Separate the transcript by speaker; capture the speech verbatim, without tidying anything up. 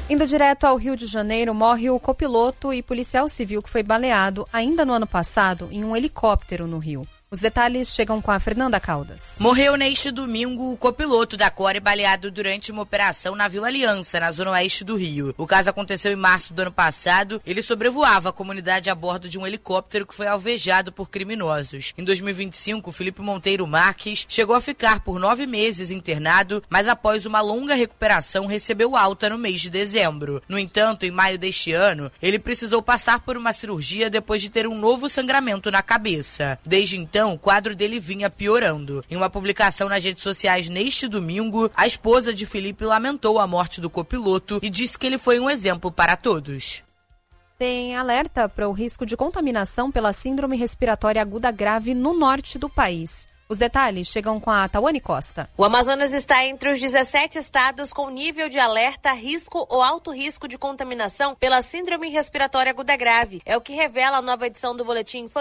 Speaker 1: Indo direto ao Rio de Janeiro, morre o copiloto e policial civil que foi baleado ainda no ano passado em um helicóptero no Rio. Os detalhes chegam com a Fernanda Caldas.
Speaker 2: Morreu neste domingo o copiloto da Core baleado durante uma operação na Vila Aliança, na zona oeste do Rio. O caso aconteceu em março do ano passado. Ele sobrevoava a comunidade a bordo de um helicóptero que foi alvejado por criminosos. Em dois mil e vinte e cinco, Felipe Monteiro Marques chegou a ficar por nove meses internado, mas após uma longa recuperação recebeu alta no mês de dezembro. No entanto, em maio deste ano, ele precisou passar por uma cirurgia depois de ter um novo sangramento na cabeça. Desde então, o quadro dele vinha piorando. Em uma publicação nas redes sociais neste domingo, a esposa de Felipe lamentou a morte do copiloto e disse que ele foi um exemplo para todos.
Speaker 1: Tem alerta para o risco de contaminação pela síndrome respiratória aguda grave no norte do país. Os detalhes chegam com a Tawane Costa.
Speaker 3: O Amazonas está entre os dezessete estados com nível de alerta, risco ou alto risco de contaminação pela síndrome respiratória aguda grave. É o que revela a nova edição do Boletim